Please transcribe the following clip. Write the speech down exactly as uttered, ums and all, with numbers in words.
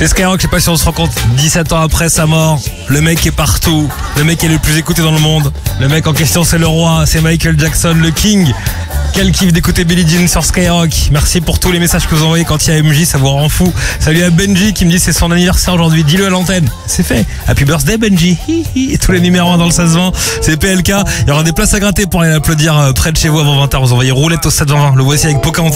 C'est Skyrock, je sais pas si on se rend compte, dix-sept ans après sa mort, le mec est partout, le mec est le plus écouté dans le monde, le mec en question c'est le roi, c'est Michael Jackson, le king. Quel kiff d'écouter Billie Jean sur Skyrock. Merci pour tous les messages que vous envoyez quand il y a M J, ça vous rend fou. Salut à Benji qui me dit c'est son anniversaire aujourd'hui, dis-le à l'antenne. C'est fait. Happy birthday Benji. Hi, hi. Et tous les numéros un dans le seize vingt, c'est P L K. Il y aura des places à gratter pour aller l'applaudir près de chez vous avant vingt heures. Vous envoyez roulette au sept vingt. Le voici avec Pocahontas.